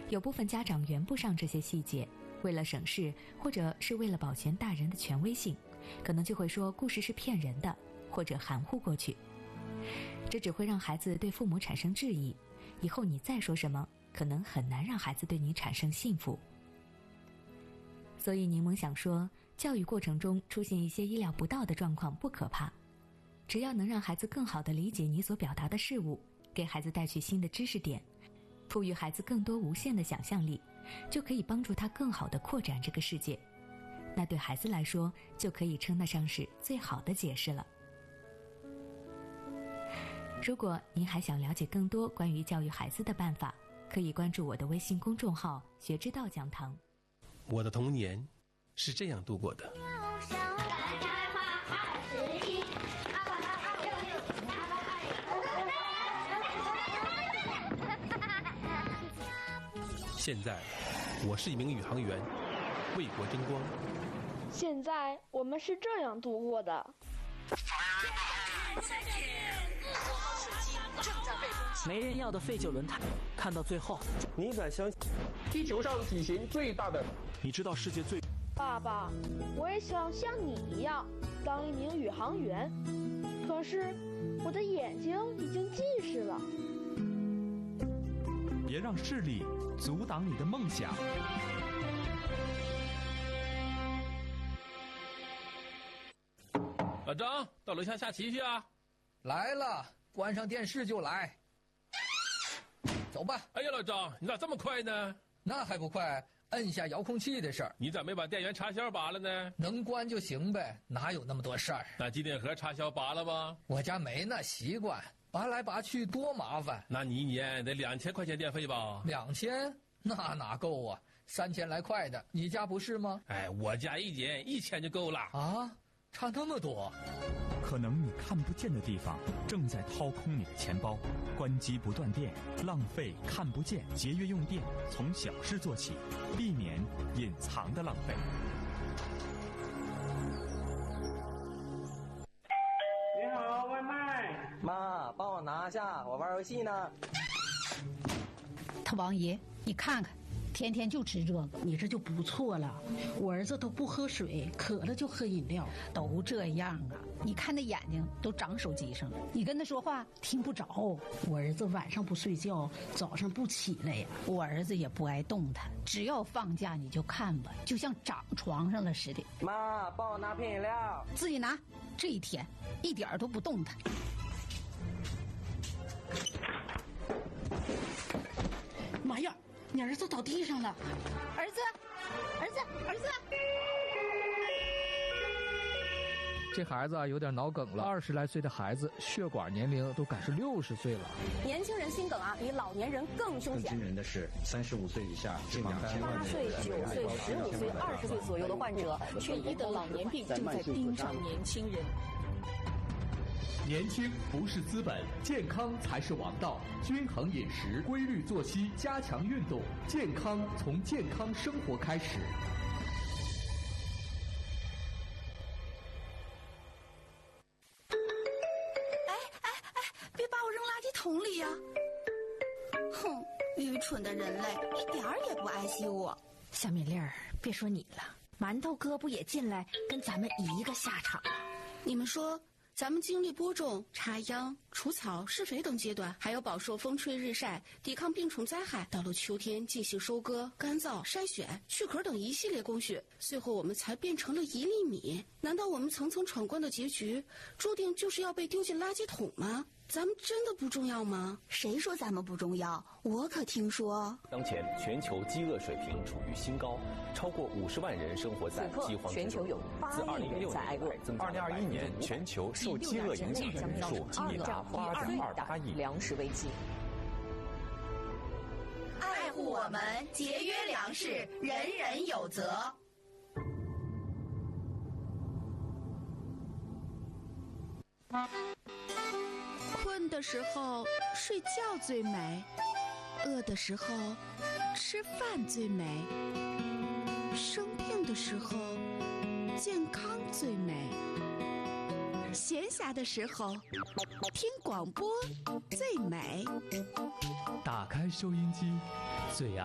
有部分家长圆不上这些细节，为了省事或者是为了保全大人的权威性，可能就会说故事是骗人的，或者含糊过去。这只会让孩子对父母产生质疑，以后你再说什么，可能很难让孩子对你产生信服。所以柠檬想说，教育过程中出现一些意料不到的状况不可怕，只要能让孩子更好地理解你所表达的事物，给孩子带去新的知识点，赋予孩子更多无限的想象力，就可以帮助他更好地扩展这个世界。那对孩子来说，就可以称得上是最好的解释了。如果您还想了解更多关于教育孩子的办法，可以关注我的微信公众号“学之道讲堂”。 我的童年是这样度过的。现在，我是一名宇航员，为国争光。 现在我们是这样度过的。 没人要的废旧轮胎，看到最后， 你敢相信地球上体型最大的？ 你知道世界最…… 爸爸，我也想像你一样当一名宇航员，可是我的眼睛已经近视了。 别让视力阻挡你的梦想。 老张，到楼下下棋去啊！ 来了，关上电视就来。走吧。 哎呀，老张，你咋这么快呢？ 那还不快，摁下遥控器的事儿。 你咋没把电源插销拔了呢？ 能关就行呗，哪有那么多事儿？ 那机顶盒插销拔了吗？ 我家没那习惯，拔来拔去多麻烦。 那你一年得2000块钱电费吧 ？2000？那哪够啊？3000来块的，你家不是吗？ 哎，我家一年1000就够了。 啊，差那么多。 可能你看不见的地方正在掏空你的钱包。关机不断电，浪费看不见，节约用电，从小事做起，避免隐藏的浪费。 你好，外卖。 妈，帮我拿下，我玩游戏呢。 他王爷，你看看，天天就吃这个， 你这就不错了。我儿子都不喝水，渴了就喝饮料， 都这样啊！你看那眼睛都长手机上了，你跟他说话听不着。 我儿子晚上不睡觉，早上不起来呀。 我儿子也不爱动弹，只要放假你就看吧，就像长床上了似的。 妈，帮我拿瓶饮料。 自己拿。这一天一点都不动弹。 妈呀！你儿子倒地上了！ 儿子！ 这孩子啊，有点脑梗了。20来岁的孩子，血管年龄都赶是60岁了。 年轻人心梗啊，比老年人更凶险。 更惊人的是，35岁以下近2000万人 ，8岁、9岁、15岁、20岁左右的患者，却医的老年病正在盯上年轻人。 年轻不是资本，健康才是王道。均衡饮食，规律作息，加强运动，健康从健康生活开始。 别把我扔垃圾桶里呀！哼，愚蠢的人类，一点儿也不爱惜我。 小米粒儿，别说你了，馒头哥不也进来跟咱们一个下场吗？ 你们说，咱们经历播种、插秧、除草、施肥等阶段，还有饱受风吹日晒、抵抗病虫灾害，到了秋天进行收割、干燥、筛选、去壳等一系列工序，最后我们才变成了1粒米。难道我们层层闯关的结局，注定就是要被丢进垃圾桶吗？咱们真的不重要吗？ 谁说咱们不重要？我可听说， 当前全球饥饿水平处于新高，超过50万人生活在饥荒之中。 全球有8亿人在挨饿。 自2021年，全球受饥饿影响的人数已达8.28亿。 粮食危机。 爱护我们，节约粮食，人人有责。 困的时候睡觉最美，饿的时候吃饭最美，生病的时候健康最美，闲暇的时候听广播最美。 打开收音机，最爱